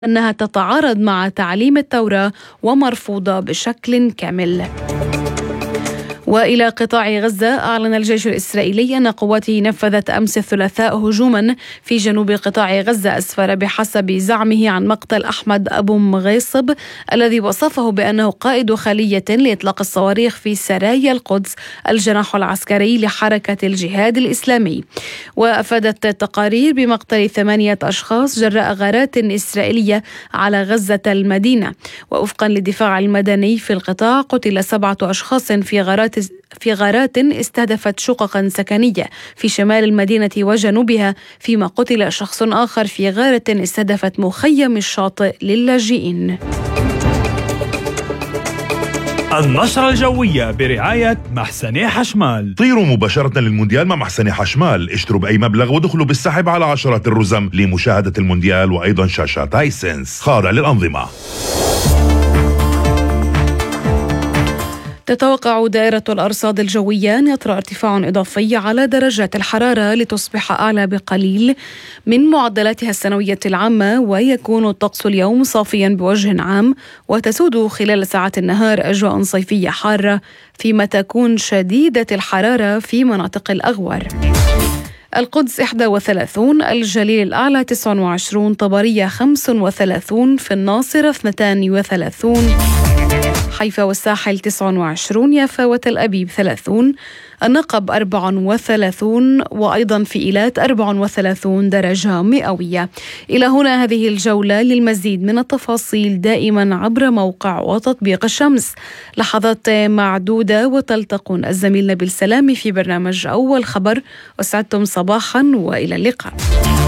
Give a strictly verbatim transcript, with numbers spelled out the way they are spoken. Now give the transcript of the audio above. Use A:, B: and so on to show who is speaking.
A: أنها تتعارض مع تعليم التوراة ومرفوضة بشكل كامل. وإلى قطاع غزة، أعلن الجيش الإسرائيلي أن قواته نفذت أمس الثلاثاء هجوما في جنوب قطاع غزة أسفر بحسب زعمه عن مقتل أحمد أبو مغيصب الذي وصفه بأنه قائد خلية لإطلاق الصواريخ في سرايا القدس الجناح العسكري لحركة الجهاد الإسلامي. وأفادت التقارير بمقتل ثمانية أشخاص جراء غارات إسرائيلية على غزة المدينة. ووفقا للدفاع المدني في القطاع، قتل سبعة أشخاص في غارات في غارات استهدفت شققا سكنية في شمال المدينة وجنوبها، فيما قتل شخص آخر في غارة استهدفت مخيم الشاطئ للاجئين.
B: النشرة الجوية برعاية محسني حشمال.
C: طيروا مباشرة للمونديال مع محسني حشمال، اشتروا بأي مبلغ ودخلوا بالسحب على عشرات الرزم لمشاهدة المونديال وأيضا شاشات هايسنس خاضع للأنظمة.
A: تتوقع دائرة الأرصاد الجوية أن يطرأ ارتفاع إضافي على درجات الحرارة لتصبح أعلى بقليل من معدلاتها السنوية العامة، ويكون الطقس اليوم صافيا بوجه عام، وتسود خلال ساعات النهار أجواء صيفية حارة، فيما تكون شديدة الحرارة في مناطق الأغور. القدس إحدى وثلاثين، الجليل الأعلى تسعة وعشرين، طبرية خمسة وثلاثين، في الناصرة اثنتين وثلاثين، حيفا والساحل تسعة وعشرين، يافا وتل أبيب ثلاثين، النقب أربعة وثلاثين، وأيضا في إيلات أربعة وثلاثين درجة مئوية. إلى هنا هذه الجولة. للمزيد من التفاصيل دائما عبر موقع وتطبيق الشمس. لحظات معدودة وتلتقون الزميل نبيل سلامي في برنامج أول خبر. وسعدتم صباحا وإلى اللقاء.